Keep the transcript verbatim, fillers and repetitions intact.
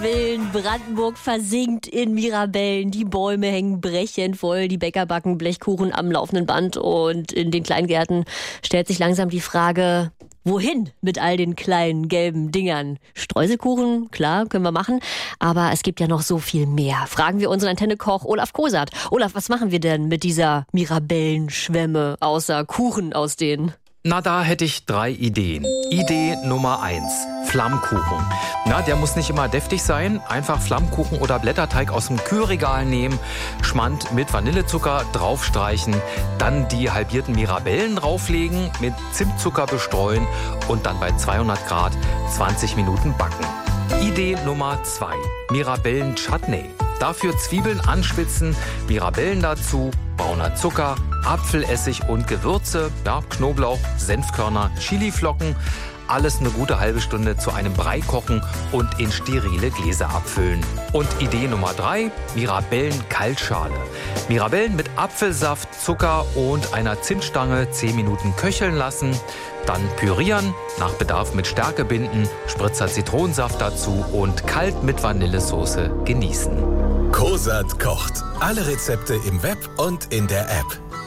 Willen, Brandenburg versinkt in Mirabellen, die Bäume hängen brechend voll, die Bäcker backen Blechkuchen am laufenden Band und in den Kleingärten stellt sich langsam die Frage, wohin mit all den kleinen gelben Dingern? Streuselkuchen, klar, können wir machen, aber es gibt ja noch so viel mehr. Fragen wir unseren Antennekoch Olaf Kosat. Olaf, was machen wir denn mit dieser Mirabellenschwemme außer Kuchen aus denen? Na, da hätte ich drei Ideen. Idee Nummer eins, Flammkuchen. Na, der muss nicht immer deftig sein. Einfach Flammkuchen oder Blätterteig aus dem Kühlregal nehmen, Schmand mit Vanillezucker draufstreichen, dann die halbierten Mirabellen drauflegen, mit Zimtzucker bestreuen und dann bei zweihundert Grad zwanzig Minuten backen. Idee Nummer zwei, Mirabellen-Chutney. Dafür Zwiebeln anschwitzen, Mirabellen dazu, brauner Zucker, Apfelessig und Gewürze, ja, Knoblauch, Senfkörner, Chiliflocken. Alles eine gute halbe Stunde zu einem Brei kochen und in sterile Gläser abfüllen. Und Idee Nummer drei, Mirabellen-Kaltschale. Mirabellen mit Apfelsaft, Zucker und einer Zimtstange zehn Minuten köcheln lassen. Dann pürieren, nach Bedarf mit Stärke binden, Spritzer Zitronensaft dazu und kalt mit Vanillesoße genießen. Kosat kocht. Alle Rezepte im Web und in der App.